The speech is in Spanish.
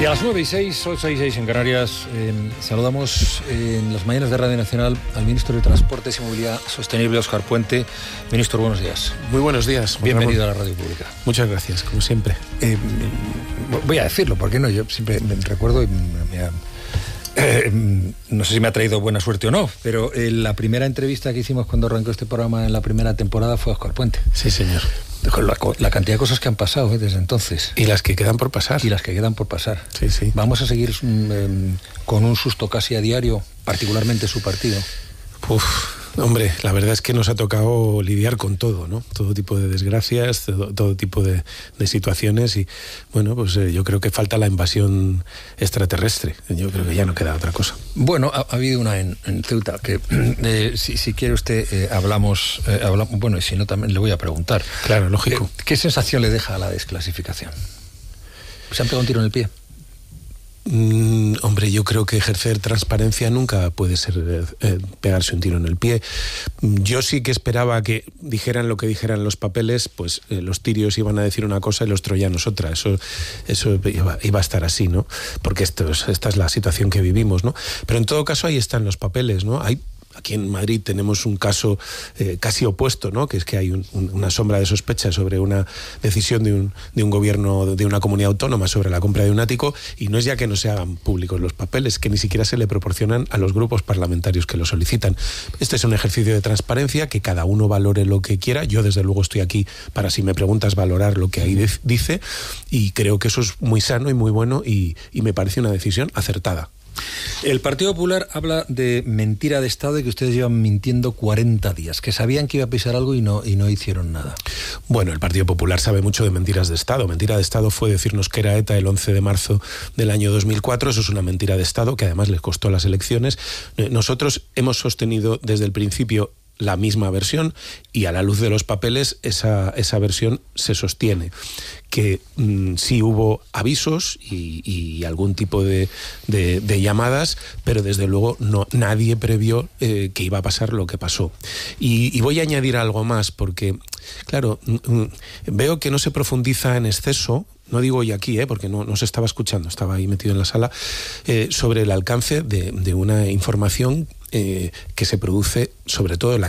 Y a las 9:06, 8:06 en Canarias, saludamos en las mañanas de Radio Nacional al ministro de Transportes y Movilidad Sostenible, Óscar Puente. Ministro, buenos días. Muy buenos días. Bienvenido a la Radio Pública. Muchas gracias, como siempre. Voy a decirlo, ¿por qué no? Yo siempre me recuerdo y no sé si me ha traído buena suerte o no, pero la primera entrevista que hicimos cuando arrancó este programa en la primera temporada fue a Óscar Puente. Sí, señor. Con la cantidad de cosas que han pasado desde entonces. Y las que quedan por pasar. Sí, sí. Vamos a seguir con un susto casi a diario, particularmente su partido. Hombre, la verdad es que nos ha tocado lidiar con todo, ¿no? Todo tipo de desgracias, todo tipo de situaciones y, bueno, pues yo creo que falta la invasión extraterrestre. Yo creo que ya no queda otra cosa. Bueno, ha habido una en Ceuta que, si quiere usted, hablamos, bueno, y si no también le voy a preguntar. Claro, lógico. ¿Qué sensación le deja a la desclasificación? ¿Se han pegado un tiro en el pie? Hombre, yo creo que ejercer transparencia nunca puede ser pegarse un tiro en el pie. Yo sí que esperaba que dijeran lo que dijeran los papeles, pues los tirios iban a decir una cosa y los troyanos otra. Eso iba a estar así, ¿no? Porque esta es la situación que vivimos, ¿no? Pero en todo caso ahí están los papeles, ¿no? Aquí en Madrid tenemos un caso casi opuesto, ¿no? Que es que hay una sombra de sospecha sobre una decisión de un gobierno de una comunidad autónoma sobre la compra de un ático, y no es ya que no se hagan públicos los papeles, que ni siquiera se le proporcionan a los grupos parlamentarios que lo solicitan. Este es un ejercicio de transparencia, que cada uno valore lo que quiera. Yo desde luego estoy aquí para, si me preguntas, valorar lo que ahí dice, y creo que eso es muy sano y muy bueno y me parece una decisión acertada. El Partido Popular habla de mentira de Estado y que ustedes llevan mintiendo 40 días, que sabían que iba a pisar algo y no hicieron nada. Bueno, el Partido Popular sabe mucho de mentiras de Estado. Mentira de Estado fue decirnos que era ETA el 11 de marzo del año 2004. Eso es una mentira de Estado que además les costó las elecciones. Nosotros hemos sostenido desde el principio la misma versión, y a la luz de los papeles esa versión se sostiene, que sí hubo avisos y algún tipo de llamadas, pero desde luego nadie previó que iba a pasar lo que pasó. Y voy a añadir algo más, porque claro, veo que no se profundiza en exceso. No digo hoy aquí, porque no se estaba escuchando, estaba ahí metido en la sala, sobre el alcance de una información que se produce sobre todo en la